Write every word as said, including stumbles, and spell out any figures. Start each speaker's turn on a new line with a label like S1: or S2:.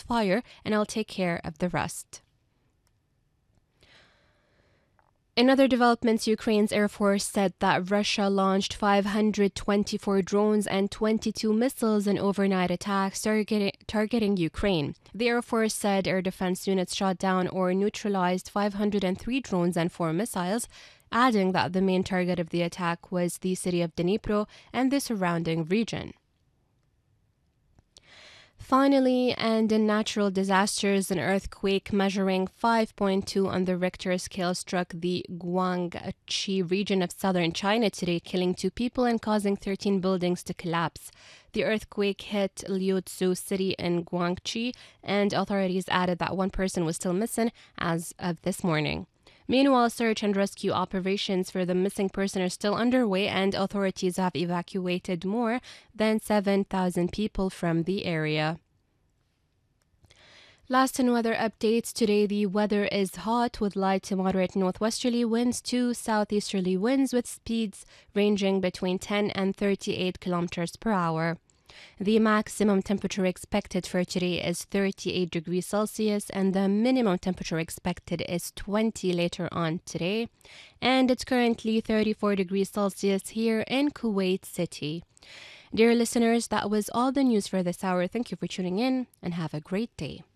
S1: fire, and I'll take care of the rest. In other developments, Ukraine's Air Force said that Russia launched five hundred twenty-four drones and twenty-two missiles in overnight attacks targeting, targeting Ukraine. The Air Force said air defense units shot down or neutralized five hundred three drones and four missiles, adding that the main target of the attack was the city of Dnipro and the surrounding region. Finally, and in natural disasters, an earthquake measuring five point two on the Richter scale struck the Guangxi region of southern China today, killing two people and causing thirteen buildings to collapse. The earthquake hit Liuzhou city in Guangxi, and authorities added that one person was still missing as of this morning. Meanwhile, search and rescue operations for the missing person are still underway, and authorities have evacuated more than seven thousand people from the area. Last in weather updates, today the weather is hot with light to moderate northwesterly winds to southeasterly winds with speeds ranging between ten and thirty-eight kilometers per hour. The maximum temperature expected for today is thirty-eight degrees Celsius, and the minimum temperature expected is twenty later on today. And it's currently thirty-four degrees Celsius here in Kuwait City. Dear listeners, that was all the news for this hour. Thank you for tuning in and have a great day.